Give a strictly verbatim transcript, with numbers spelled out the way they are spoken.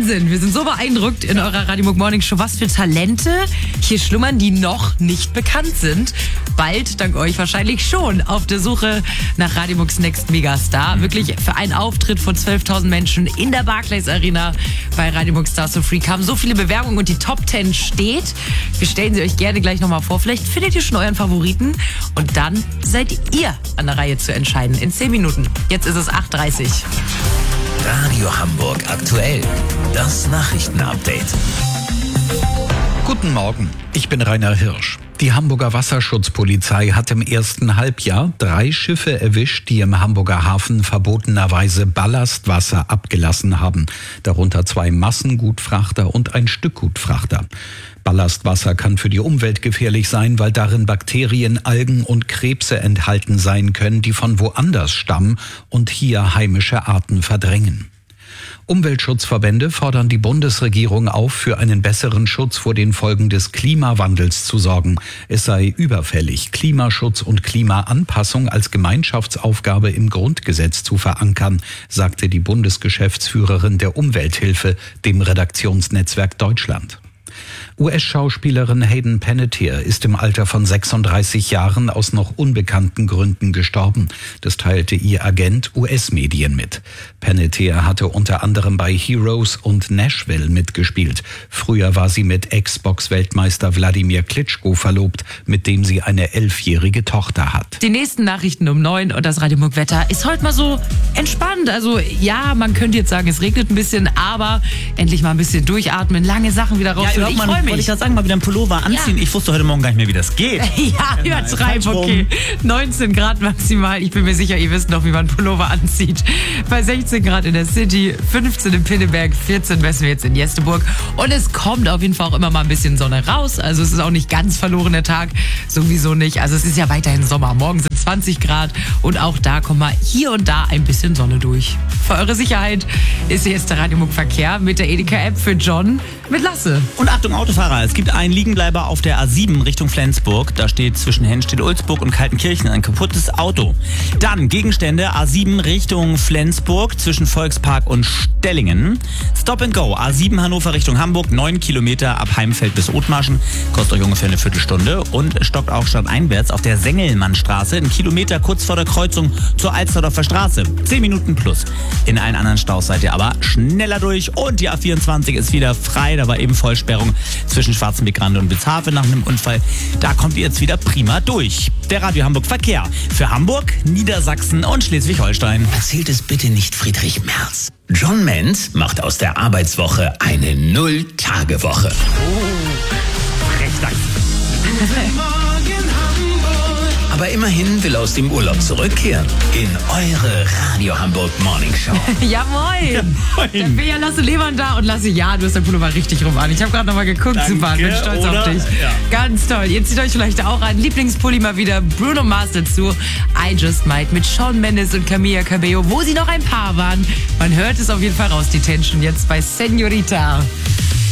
Wahnsinn, wir sind so beeindruckt in eurer Radio Muck Morning Show. Was für Talente hier schlummern, die noch nicht bekannt sind. Bald, dank euch wahrscheinlich schon, auf der Suche nach Radio Mucks Next Megastar. Wirklich für einen Auftritt von zwölftausend Menschen in der Barclays Arena bei Radio Muck Stars so Free kamen so viele Bewerbungen und die Top zehn steht. Wir stellen sie euch gerne gleich nochmal vor. Vielleicht findet ihr schon euren Favoriten und dann seid ihr an der Reihe zu entscheiden. In zehn Minuten. Jetzt ist es acht Uhr dreißig. Radio Hamburg aktuell. Das Nachrichtenupdate. Guten Morgen, ich bin Rainer Hirsch. Die Hamburger Wasserschutzpolizei hat im ersten Halbjahr drei Schiffe erwischt, die im Hamburger Hafen verbotenerweise Ballastwasser abgelassen haben. Darunter zwei Massengutfrachter und ein Stückgutfrachter. Ballastwasser kann für die Umwelt gefährlich sein, weil darin Bakterien, Algen und Krebse enthalten sein können, die von woanders stammen und hier heimische Arten verdrängen. Umweltschutzverbände fordern die Bundesregierung auf, für einen besseren Schutz vor den Folgen des Klimawandels zu sorgen. Es sei überfällig, Klimaschutz und Klimaanpassung als Gemeinschaftsaufgabe im Grundgesetz zu verankern, sagte die Bundesgeschäftsführerin der Umwelthilfe dem Redaktionsnetzwerk Deutschland. U S-Schauspielerin Hayden Panettiere ist im Alter von sechsunddreißig Jahren aus noch unbekannten Gründen gestorben. Das teilte ihr Agent U S-Medien mit. Panettiere hatte unter anderem bei Heroes und Nashville mitgespielt. Früher war sie mit Ex-Box-Weltmeister Wladimir Klitschko verlobt, mit dem sie eine elfjährige Tochter hat. Die nächsten Nachrichten um neun und das Radio Muck Wetter ist heute mal so entspannt. Also ja, man könnte jetzt sagen, es regnet ein bisschen, aber endlich mal ein bisschen durchatmen, lange Sachen wieder raus. Ja, ich man, freue mich. Wollte ich gerade sagen, mal wieder einen Pullover anziehen. Ja. Ich wusste heute Morgen gar nicht mehr, wie das geht. Ja, hört's rein, okay. neunzehn Grad maximal. Ich bin mir sicher, ihr wisst noch, wie man einen Pullover anzieht. Bei sechzehn Grad in der City, fünfzehn in Pinneberg, vierzehn messen wir jetzt in Jesteburg. Und es kommt auf jeden Fall auch immer mal ein bisschen Sonne raus. Also es ist auch nicht ganz verloren der Tag. Sowieso nicht. Also es ist ja weiterhin Sommer. Morgen sind zwanzig Grad und auch da kommt mal hier und da ein bisschen Sonne durch. Für eure Sicherheit ist jetzt der Radio Muck Verkehr mit der Edeka-App für John mit Lasse. Und Achtung, Autofahrer, es gibt einen Liegenbleiber auf der A sieben Richtung Flensburg. Da steht zwischen Hennstedt-Ulzburg und Kaltenkirchen ein kaputtes Auto. Dann Gegenstände, A sieben Richtung Flensburg zwischen Volkspark und Stellingen. Stop and Go, A sieben Hannover Richtung Hamburg, neun Kilometer ab Heimfeld bis Othmarschen. Kostet euch ungefähr eine Viertelstunde. Und stockt auch stadteinwärts auf der Sengelmannstraße, einen Kilometer kurz vor der Kreuzung zur Alsterdorfer Straße. zehn Minuten plus. In allen anderen Staus seid ihr aber schneller durch. Und die A vierundzwanzig ist wieder frei. Da war eben Vollsperrung zwischen Schwarzenbeck-Grande und Witzhafen nach einem Unfall. Da kommt ihr jetzt wieder prima durch. Der Radio Hamburg Verkehr für Hamburg, Niedersachsen und Schleswig-Holstein. Erzählt es bitte nicht Friedrich Merz. John Menz macht aus der Arbeitswoche eine Null-Tage-Woche. Oh, Rechtsdank. Aber immerhin will er aus dem Urlaub zurückkehren in eure Radio Hamburg Morning Show. Ja, moin. Ja, moin. Dann bin ja Lasse Lehmann da und Lasse, ja, du hast dein Pullover richtig rum an. Ich habe gerade nochmal geguckt, Danke, super, bin stolz oder? auf dich. Ja. Ganz toll. Ihr zieht euch vielleicht auch ein Lieblingspulli mal wieder. Bruno Mars dazu. I Just Might mit Shawn Mendes und Camila Cabello, wo sie noch ein Paar waren. Man hört es auf jeden Fall raus, die Tension jetzt bei Senorita.